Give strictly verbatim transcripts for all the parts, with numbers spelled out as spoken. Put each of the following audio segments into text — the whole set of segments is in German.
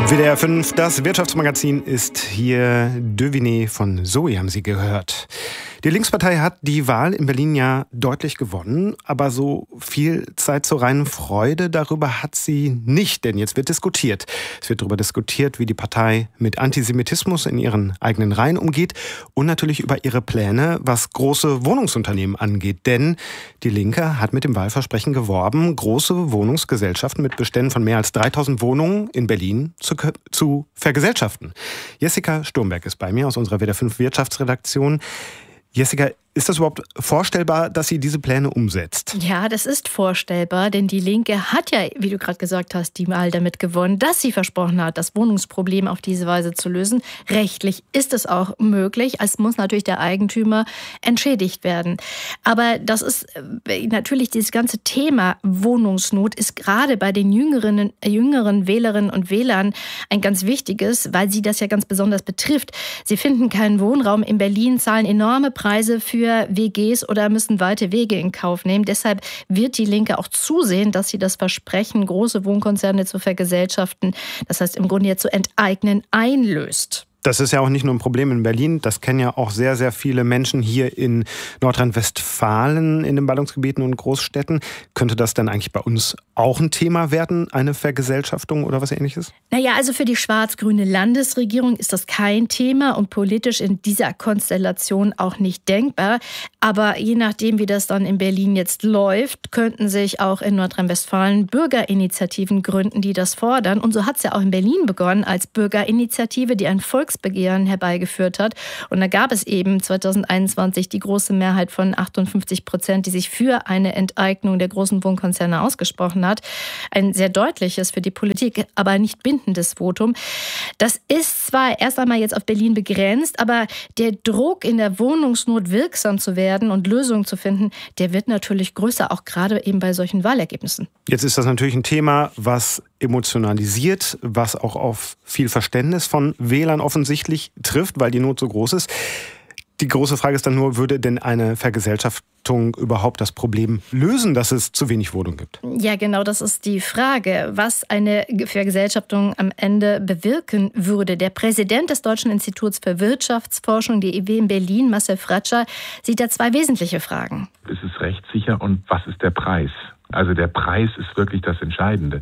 W D R fünf, das Wirtschaftsmagazin ist hier. Deviné von Zoe haben Sie gehört. Die Linkspartei hat die Wahl in Berlin ja deutlich gewonnen, aber so viel Zeit zur reinen Freude darüber hat sie nicht, denn jetzt wird diskutiert. Es wird darüber diskutiert, wie die Partei mit Antisemitismus in ihren eigenen Reihen umgeht und natürlich über ihre Pläne, was große Wohnungsunternehmen angeht. Denn die Linke hat mit dem Wahlversprechen geworben, große Wohnungsgesellschaften mit Beständen von mehr als dreitausend Wohnungen in Berlin zu, zu vergesellschaften. Jessica Sturmberg ist bei mir aus unserer W D R fünf Wirtschaftsredaktion. Jessica, ist das überhaupt vorstellbar, dass sie diese Pläne umsetzt? Ja, das ist vorstellbar, denn die Linke hat ja, wie du gerade gesagt hast, die Wahl damit gewonnen, dass sie versprochen hat, das Wohnungsproblem auf diese Weise zu lösen. Rechtlich ist es auch möglich. Es muss natürlich der Eigentümer entschädigt werden. Aber das ist natürlich dieses ganze Thema Wohnungsnot ist gerade bei den jüngeren, jüngeren Wählerinnen und Wählern ein ganz wichtiges, weil sie das ja ganz besonders betrifft. Sie finden keinen Wohnraum in Berlin, zahlen enorme Preise für W Gs oder müssen weite Wege in Kauf nehmen. Deshalb wird die Linke auch zusehen, dass sie das Versprechen, große Wohnkonzerne zu vergesellschaften, das heißt im Grunde jetzt zu enteignen, einlöst. Das ist ja auch nicht nur ein Problem in Berlin, das kennen ja auch sehr, sehr viele Menschen hier in Nordrhein-Westfalen, in den Ballungsgebieten und Großstädten. Könnte das dann eigentlich bei uns auch ein Thema werden, eine Vergesellschaftung oder was Ähnliches? Naja, also für die schwarz-grüne Landesregierung ist das kein Thema und politisch in dieser Konstellation auch nicht denkbar. Aber je nachdem, wie das dann in Berlin jetzt läuft, könnten sich auch in Nordrhein-Westfalen Bürgerinitiativen gründen, die das fordern. Und so hat es ja auch in Berlin begonnen als Bürgerinitiative, die ein Volks Begehren herbeigeführt hat. Und da gab es eben zweitausendeinundzwanzig die große Mehrheit von achtundfünfzig Prozent, die sich für eine Enteignung der großen Wohnkonzerne ausgesprochen hat. Ein sehr deutliches, für die Politik, aber nicht bindendes Votum. Das ist zwar erst einmal jetzt auf Berlin begrenzt, aber der Druck, in der Wohnungsnot wirksam zu werden und Lösungen zu finden, der wird natürlich größer, auch gerade eben bei solchen Wahlergebnissen. Jetzt ist das natürlich ein Thema, was emotionalisiert, was auch auf viel Verständnis von Wählern offensichtlich trifft, weil die Not so groß ist. Die große Frage ist dann nur, würde denn eine Vergesellschaftung überhaupt das Problem lösen, dass es zu wenig Wohnungen gibt? Ja, genau, das ist die Frage, was eine Vergesellschaftung am Ende bewirken würde. Der Präsident des Deutschen Instituts für Wirtschaftsforschung, der I W in Berlin, Marcel Fratscher, sieht da zwei wesentliche Fragen. Ist es rechtssicher und was ist der Preis? Also der Preis ist wirklich das Entscheidende.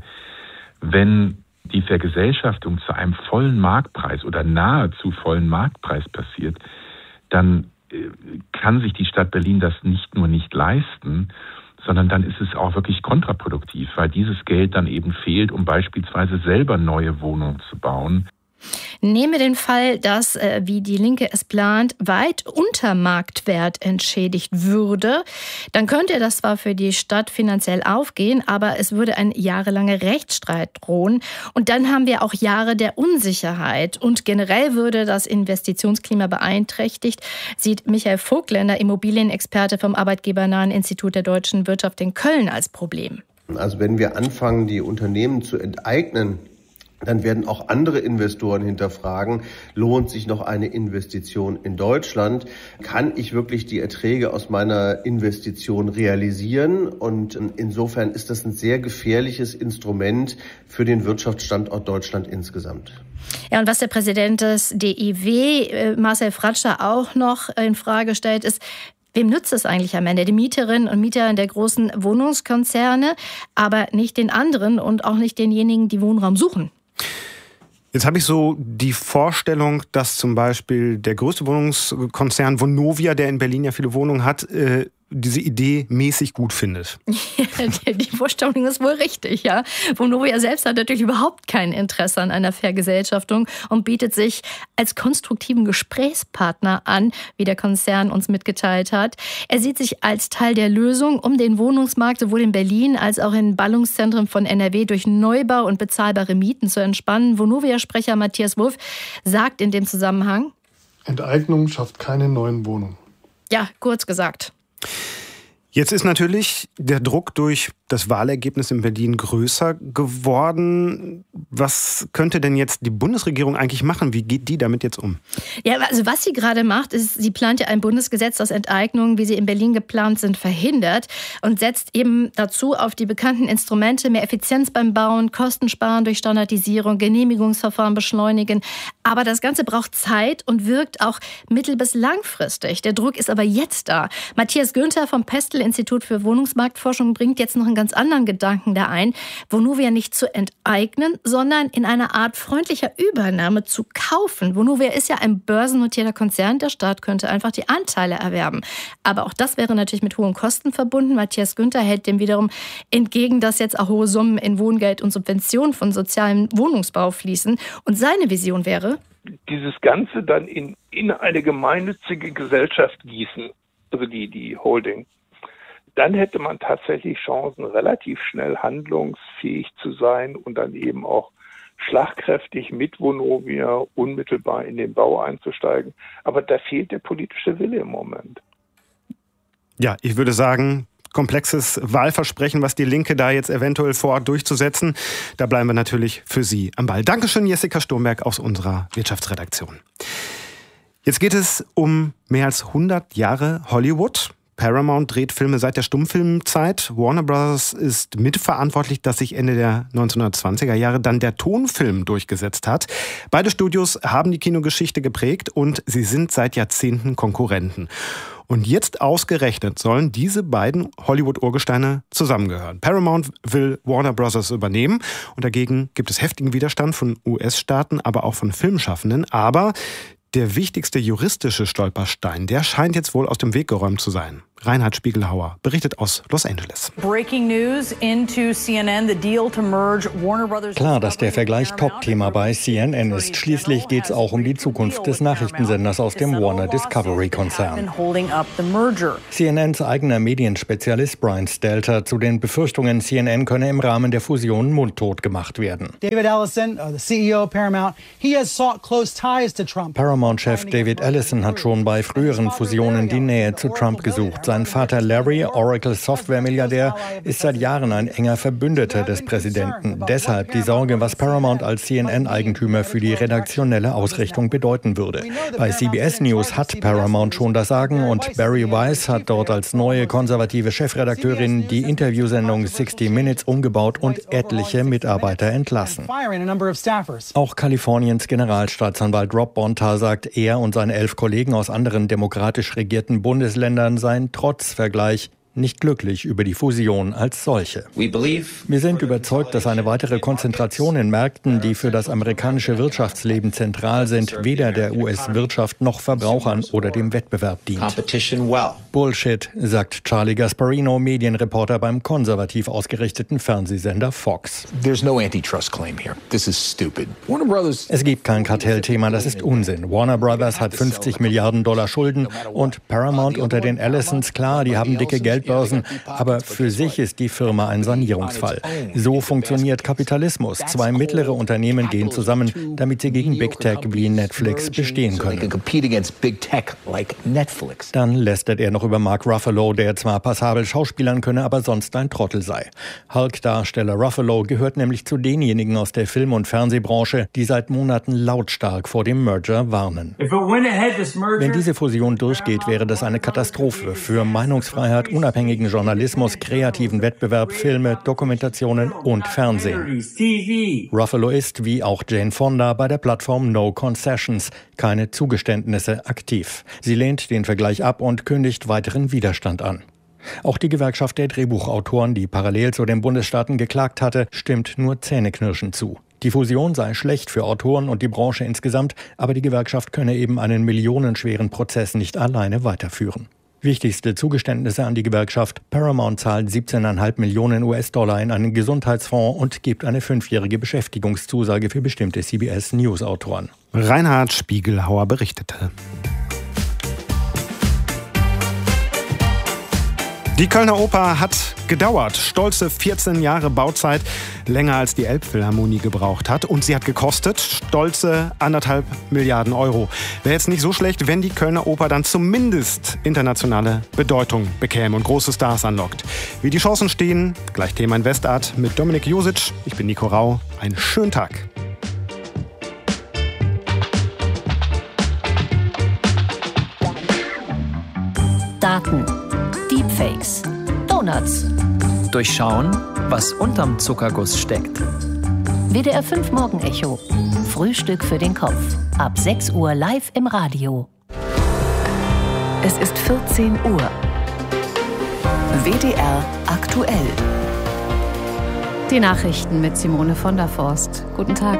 Wenn die Vergesellschaftung zu einem vollen Marktpreis oder nahezu vollen Marktpreis passiert, dann kann sich die Stadt Berlin das nicht nur nicht leisten, sondern dann ist es auch wirklich kontraproduktiv, weil dieses Geld dann eben fehlt, um beispielsweise selber neue Wohnungen zu bauen. Nehmen wir den Fall, dass, äh, wie die Linke es plant, weit unter Marktwert entschädigt würde. Dann könnte das zwar für die Stadt finanziell aufgehen, aber es würde ein jahrelanger Rechtsstreit drohen. Und dann haben wir auch Jahre der Unsicherheit. Und generell würde das Investitionsklima beeinträchtigt, sieht Michael Vogtländer, Immobilienexperte vom Arbeitgebernahen Institut der deutschen Wirtschaft in Köln, als Problem. Also wenn wir anfangen, die Unternehmen zu enteignen, dann werden auch andere Investoren hinterfragen, lohnt sich noch eine Investition in Deutschland? Kann ich wirklich die Erträge aus meiner Investition realisieren? Und insofern ist das ein sehr gefährliches Instrument für den Wirtschaftsstandort Deutschland insgesamt. Ja, und was der Präsident des D I W, Marcel Fratscher, auch noch in Frage stellt, ist, wem nützt es eigentlich am Ende? Die Mieterinnen und Mieter der großen Wohnungskonzerne, aber nicht den anderen und auch nicht denjenigen, die Wohnraum suchen. Jetzt habe ich so die Vorstellung, dass zum Beispiel der größte Wohnungskonzern Vonovia, der in Berlin ja viele Wohnungen hat, äh, diese Idee mäßig gut findet. Ja, die Vorstellung ist wohl richtig, ja. Vonovia selbst hat natürlich überhaupt kein Interesse an einer Vergesellschaftung und bietet sich als konstruktiven Gesprächspartner an, wie der Konzern uns mitgeteilt hat. Er sieht sich als Teil der Lösung, um den Wohnungsmarkt sowohl in Berlin als auch in Ballungszentren von N R W durch Neubau und bezahlbare Mieten zu entspannen. Vonovia-Sprecher Matthias Wulff sagt in dem Zusammenhang: Enteignung schafft keine neuen Wohnungen. Ja, kurz gesagt. Jetzt ist natürlich der Druck durch das Wahlergebnis in Berlin größer geworden. Was könnte denn jetzt die Bundesregierung eigentlich machen? Wie geht die damit jetzt um? Ja, also was sie gerade macht, ist, sie plant ja ein Bundesgesetz, das Enteignungen, wie sie in Berlin geplant sind, verhindert und setzt eben dazu auf die bekannten Instrumente, mehr Effizienz beim Bauen, Kosten sparen durch Standardisierung, Genehmigungsverfahren beschleunigen. Aber das Ganze braucht Zeit und wirkt auch mittel- bis langfristig. Der Druck ist aber jetzt da. Matthias Günther vom Pestel-Institut für Wohnungsmarktforschung bringt jetzt noch einen ganz anderen Gedanken da ein, Vonovia nicht zu enteignen, sondern in einer Art freundlicher Übernahme zu kaufen. Vonovia ist ja ein börsennotierter Konzern, der Staat könnte einfach die Anteile erwerben. Aber auch das wäre natürlich mit hohen Kosten verbunden. Matthias Günther hält dem wiederum entgegen, dass jetzt auch hohe Summen in Wohngeld und Subventionen von sozialem Wohnungsbau fließen. Und seine Vision wäre, dieses Ganze dann in, in eine gemeinnützige Gesellschaft gießen, also die, die Holding, dann hätte man tatsächlich Chancen, relativ schnell handlungsfähig zu sein und dann eben auch schlagkräftig mit Vonovia unmittelbar in den Bau einzusteigen. Aber da fehlt der politische Wille im Moment. Ja, ich würde sagen, komplexes Wahlversprechen, was die Linke da jetzt eventuell vorhat durchzusetzen. Da bleiben wir natürlich für Sie am Ball. Dankeschön, Jessica Sturmberg aus unserer Wirtschaftsredaktion. Jetzt geht es um mehr als hundert Jahre Hollywood. Paramount dreht Filme seit der Stummfilmzeit. Warner Bros. Ist mitverantwortlich, dass sich Ende der neunzehnhundertzwanziger Jahre dann der Tonfilm durchgesetzt hat. Beide Studios haben die Kinogeschichte geprägt und sie sind seit Jahrzehnten Konkurrenten. Und jetzt ausgerechnet sollen diese beiden Hollywood-Urgesteine zusammengehören. Paramount will Warner Bros. Übernehmen und dagegen gibt es heftigen Widerstand von U S-Staaten, aber auch von Filmschaffenden. Aber der wichtigste juristische Stolperstein, der scheint jetzt wohl aus dem Weg geräumt zu sein. Reinhard Spiegelhauer berichtet aus Los Angeles. Breaking news into C N N, the deal to merge Warner Brothers. Klar, dass der Vergleich Top-Thema bei C N N ist. Schließlich geht es auch um die Zukunft des Nachrichtensenders aus dem Warner Discovery-Konzern. C N Ns eigener Medienspezialist Brian Stelter zu den Befürchtungen, C N N könne im Rahmen der Fusion mundtot gemacht werden. David Ellison, the C E O of Paramount, he has sought close ties to Trump. Paramount-Chef David Ellison hat schon bei früheren Fusionen die Nähe zu Trump gesucht. Sein Vater Larry, Oracle-Software-Milliardär, ist seit Jahren ein enger Verbündeter des Präsidenten. Deshalb die Sorge, was Paramount als C N N-Eigentümer für die redaktionelle Ausrichtung bedeuten würde. Bei C B S News hat Paramount schon das Sagen und Barry Weiss hat dort als neue konservative Chefredakteurin die Interviewsendung sixty minutes umgebaut und etliche Mitarbeiter entlassen. Auch Kaliforniens Generalstaatsanwalt Rob Bonta sagt, er und seine elf Kollegen aus anderen demokratisch regierten Bundesländern seien trotz Vergleich nicht glücklich über die Fusion als solche. Wir sind überzeugt, dass eine weitere Konzentration in Märkten, die für das amerikanische Wirtschaftsleben zentral sind, weder der U S-Wirtschaft noch Verbrauchern oder dem Wettbewerb dient. Bullshit, sagt Charlie Gasparino, Medienreporter beim konservativ ausgerichteten Fernsehsender Fox. Es gibt kein Kartellthema, das ist Unsinn. Warner Brothers hat fünfzig Milliarden Dollar Schulden und Paramount unter den Allisons, klar, die haben dicke Geld Börsen, aber für sich ist die Firma ein Sanierungsfall. So funktioniert Kapitalismus. Zwei mittlere Unternehmen gehen zusammen, damit sie gegen Big Tech wie Netflix bestehen können. Dann lästert er noch über Mark Ruffalo, der zwar passabel schauspielern könne, aber sonst ein Trottel sei. Hulk-Darsteller Ruffalo gehört nämlich zu denjenigen aus der Film- und Fernsehbranche, die seit Monaten lautstark vor dem Merger warnen. Wenn diese Fusion durchgeht, wäre das eine Katastrophe für Meinungsfreiheit, unabhängigen Journalismus, kreativen Wettbewerb, Filme, Dokumentationen und Fernsehen. Ruffalo ist, wie auch Jane Fonda, bei der Plattform No Concessions, keine Zugeständnisse, aktiv. Sie lehnt den Vergleich ab und kündigt weiteren Widerstand an. Auch die Gewerkschaft der Drehbuchautoren, die parallel zu den Bundesstaaten geklagt hatte, stimmt nur zähneknirschend zu. Die Fusion sei schlecht für Autoren und die Branche insgesamt, aber die Gewerkschaft könne eben einen millionenschweren Prozess nicht alleine weiterführen. Wichtigste Zugeständnisse an die Gewerkschaft: Paramount zahlt siebzehn Komma fünf Millionen U S-Dollar in einen Gesundheitsfonds und gibt eine fünfjährige Beschäftigungszusage für bestimmte C B S News-Autoren. Reinhard Spiegelhauer berichtete. Die Kölner Oper hat gedauert. Stolze vierzehn Jahre Bauzeit, länger als die Elbphilharmonie gebraucht hat. Und sie hat gekostet stolze anderthalb Milliarden Euro. Wäre jetzt nicht so schlecht, wenn die Kölner Oper dann zumindest internationale Bedeutung bekäme und große Stars anlockt. Wie die Chancen stehen, gleich Thema in Westart mit Dominik Josic. Ich bin Nico Rau. Einen schönen Tag. Daten. Deepfakes. Donuts. Durchschauen, was unterm Zuckerguss steckt. W D R fünf Morgenecho. Frühstück für den Kopf. Ab sechs Uhr live im Radio. Es ist vierzehn Uhr. W D R aktuell. Die Nachrichten mit Simone von der Forst. Guten Tag.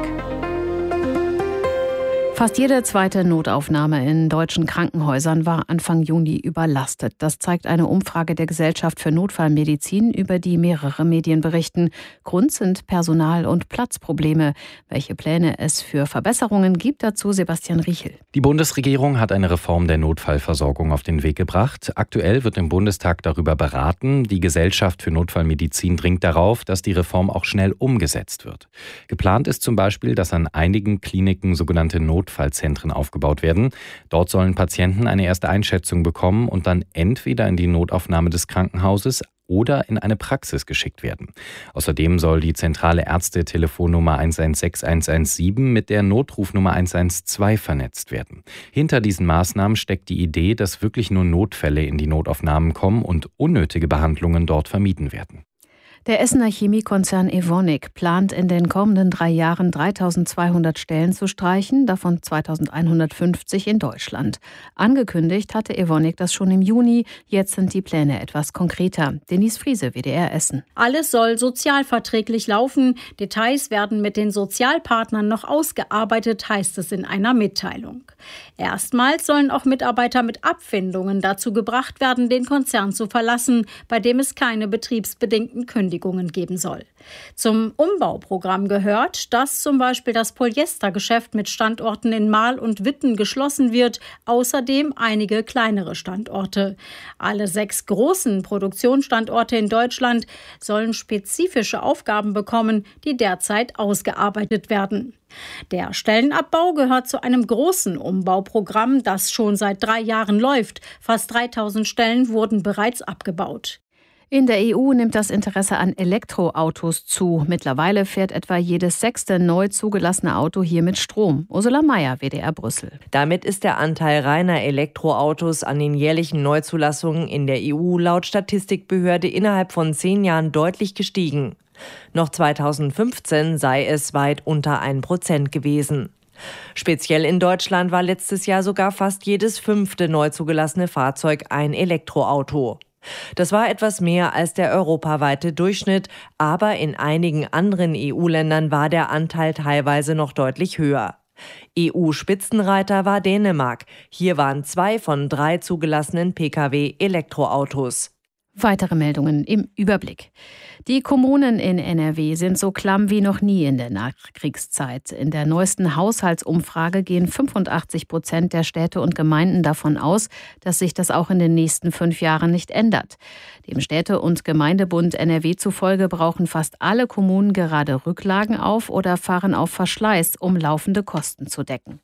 Fast jede zweite Notaufnahme in deutschen Krankenhäusern war Anfang Juni überlastet. Das zeigt eine Umfrage der Gesellschaft für Notfallmedizin, über die mehrere Medien berichten. Grund sind Personal- und Platzprobleme. Welche Pläne es für Verbesserungen gibt, dazu Sebastian Riechel. Die Bundesregierung hat eine Reform der Notfallversorgung auf den Weg gebracht. Aktuell wird im Bundestag darüber beraten. Die Gesellschaft für Notfallmedizin dringt darauf, dass die Reform auch schnell umgesetzt wird. Geplant ist zum Beispiel, dass an einigen Kliniken sogenannte Not Notfallzentren aufgebaut werden. Dort sollen Patienten eine erste Einschätzung bekommen und dann entweder in die Notaufnahme des Krankenhauses oder in eine Praxis geschickt werden. Außerdem soll die zentrale Ärzte-Telefonnummer eins eins sechs eins eins sieben mit der Notrufnummer eins eins zwei vernetzt werden. Hinter diesen Maßnahmen steckt die Idee, dass wirklich nur Notfälle in die Notaufnahmen kommen und unnötige Behandlungen dort vermieden werden. Der Essener Chemiekonzern Evonik plant in den kommenden drei Jahren dreitausendzweihundert Stellen zu streichen, davon zweitausendeinhundertfünfzig in Deutschland. Angekündigt hatte Evonik das schon im Juni, jetzt sind die Pläne etwas konkreter. Denise Friese, W D R Essen. Alles soll sozialverträglich laufen. Details werden mit den Sozialpartnern noch ausgearbeitet, heißt es in einer Mitteilung. Erstmals sollen auch Mitarbeiter mit Abfindungen dazu gebracht werden, den Konzern zu verlassen, bei dem es keine betriebsbedingten Kündigungen geben soll. Zum Umbauprogramm gehört, dass zum Beispiel das Polyestergeschäft mit Standorten in Marl und Witten geschlossen wird, außerdem einige kleinere Standorte. Alle sechs großen Produktionsstandorte in Deutschland sollen spezifische Aufgaben bekommen, die derzeit ausgearbeitet werden. Der Stellenabbau gehört zu einem großen Umbauprogramm, das schon seit drei Jahren läuft. Fast dreitausend Stellen wurden bereits abgebaut. In der E U nimmt das Interesse an Elektroautos zu. Mittlerweile fährt etwa jedes sechste neu zugelassene Auto hier mit Strom. Ursula Mayer, W D R Brüssel. Damit ist der Anteil reiner Elektroautos an den jährlichen Neuzulassungen in der E U laut Statistikbehörde innerhalb von zehn Jahren deutlich gestiegen. Noch zweitausendfünfzehn sei es weit unter ein Prozent gewesen. Speziell in Deutschland war letztes Jahr sogar fast jedes fünfte neu zugelassene Fahrzeug ein Elektroauto. Das war etwas mehr als der europaweite Durchschnitt, aber in einigen anderen E U-Ländern war der Anteil teilweise noch deutlich höher. E U-Spitzenreiter war Dänemark. Hier waren zwei von drei zugelassenen Pkw Elektroautos. Weitere Meldungen im Überblick. Die Kommunen in N R W sind so klamm wie noch nie in der Nachkriegszeit. In der neuesten Haushaltsumfrage gehen fünfundachtzig Prozent der Städte und Gemeinden davon aus, dass sich das auch in den nächsten fünf Jahren nicht ändert. Dem Städte- und Gemeindebund N R W zufolge brauchen fast alle Kommunen gerade Rücklagen auf oder fahren auf Verschleiß, um laufende Kosten zu decken.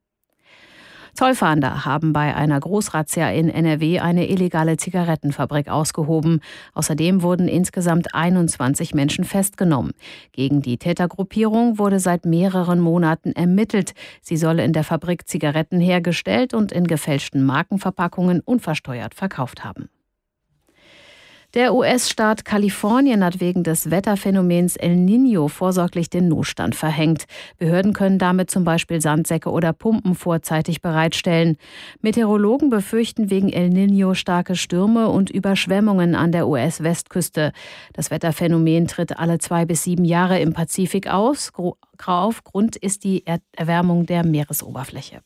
Zollfahnder haben bei einer Großrazzia in N R W eine illegale Zigarettenfabrik ausgehoben. Außerdem wurden insgesamt einundzwanzig Menschen festgenommen. Gegen die Tätergruppierung wurde seit mehreren Monaten ermittelt. Sie solle in der Fabrik Zigaretten hergestellt und in gefälschten Markenverpackungen unversteuert verkauft haben. Der U S-Staat Kalifornien hat wegen des Wetterphänomens El Niño vorsorglich den Notstand verhängt. Behörden können damit zum Beispiel Sandsäcke oder Pumpen vorzeitig bereitstellen. Meteorologen befürchten wegen El Niño starke Stürme und Überschwemmungen an der U S-Westküste. Das Wetterphänomen tritt alle zwei bis sieben Jahre im Pazifik aus. Auf Grund ist die Erwärmung der Meeresoberfläche.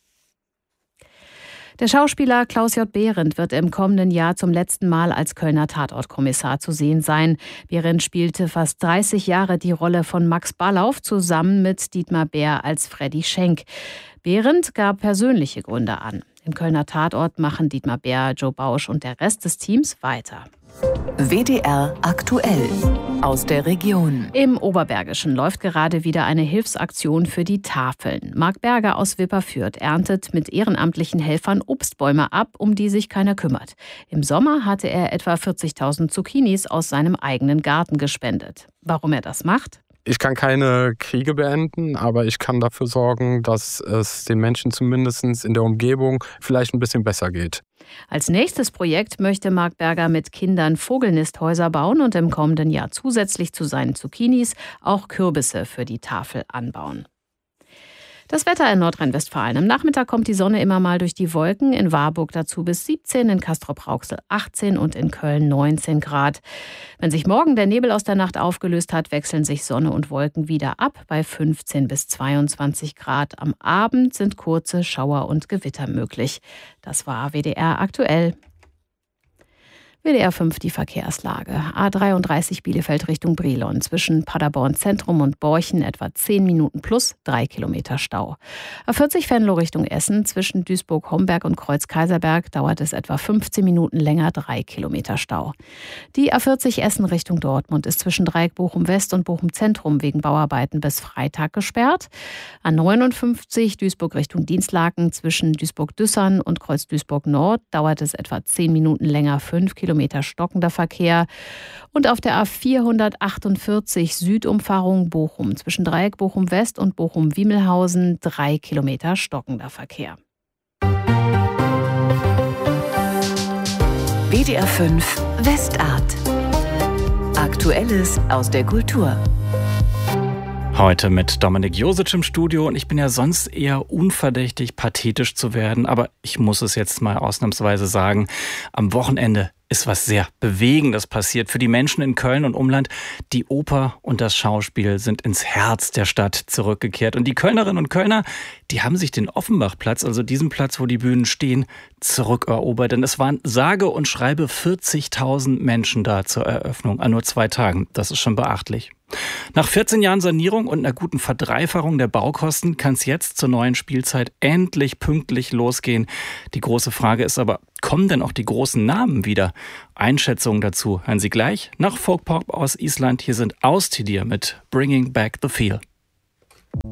Der Schauspieler Klaus J. Behrendt wird im kommenden Jahr zum letzten Mal als Kölner Tatortkommissar zu sehen sein. Behrendt spielte fast dreißig Jahre die Rolle von Max Ballauf zusammen mit Dietmar Bär als Freddy Schenk. Behrendt gab persönliche Gründe an. Im Kölner Tatort machen Dietmar Bär, Joe Bausch und der Rest des Teams weiter. W D R aktuell aus der Region. Im Oberbergischen läuft gerade wieder eine Hilfsaktion für die Tafeln. Marc Berger aus Wipperfürth erntet mit ehrenamtlichen Helfern Obstbäume ab, um die sich keiner kümmert. Im Sommer hatte er etwa vierzigtausend Zucchinis aus seinem eigenen Garten gespendet. Warum er das macht? Ich kann keine Kriege beenden, aber ich kann dafür sorgen, dass es den Menschen zumindest in der Umgebung vielleicht ein bisschen besser geht. Als nächstes Projekt möchte Marc Berger mit Kindern Vogelnisthäuser bauen und im kommenden Jahr zusätzlich zu seinen Zucchinis auch Kürbisse für die Tafel anbauen. Das Wetter in Nordrhein-Westfalen. Am Nachmittag kommt die Sonne immer mal durch die Wolken. In Warburg dazu bis siebzehn, in Castrop-Rauxel achtzehn und in Köln neunzehn Grad. Wenn sich morgen der Nebel aus der Nacht aufgelöst hat, wechseln sich Sonne und Wolken wieder ab bei fünfzehn bis zweiundzwanzig Grad. Am Abend sind kurze Schauer und Gewitter möglich. Das war W D R aktuell. W D R fünf die Verkehrslage. A dreiunddreißig Bielefeld Richtung Brilon. Zwischen Paderborn Zentrum und Borchen etwa zehn Minuten plus drei Kilometer Stau. A vierzig Venlo Richtung Essen. Zwischen Duisburg-Homberg und Kreuz-Kaiserberg dauert es etwa fünfzehn Minuten länger, drei Kilometer Stau. Die A vierzig Essen Richtung Dortmund ist zwischen Dreieck Bochum West und Bochum Zentrum wegen Bauarbeiten bis Freitag gesperrt. A neunundfünfzig Duisburg Richtung Dienstlaken. Zwischen Duisburg-Düssern und Kreuz-Duisburg Nord dauert es etwa zehn Minuten länger, fünf Kilometer stockender Verkehr. Und auf der A vierhundertachtundvierzig Südumfahrung Bochum zwischen Dreieck Bochum West und Bochum Wiemelhausen drei Kilometer stockender Verkehr. W D R fünf Westart. Aktuelles aus der Kultur. Heute mit Dominik Josic im Studio und ich bin ja sonst eher unverdächtig, pathetisch zu werden, aber ich muss es jetzt mal ausnahmsweise sagen, am Wochenende ist was sehr Bewegendes passiert für die Menschen in Köln und Umland. Die Oper und das Schauspiel sind ins Herz der Stadt zurückgekehrt. Und die Kölnerinnen und Kölner, die haben sich den Offenbachplatz, also diesen Platz, wo die Bühnen stehen, zurückerobert. Denn es waren sage und schreibe vierzigtausend Menschen da zur Eröffnung an nur zwei Tagen. Das ist schon beachtlich. Nach vierzehn Jahren Sanierung und einer guten Verdreifachung der Baukosten kann es jetzt zur neuen Spielzeit endlich pünktlich losgehen. Die große Frage ist aber, kommen denn auch die großen Namen wieder? Einschätzungen dazu hören Sie gleich nach Folk Pop aus Island. Hier sind Austidir mit Bringing Back the Feel.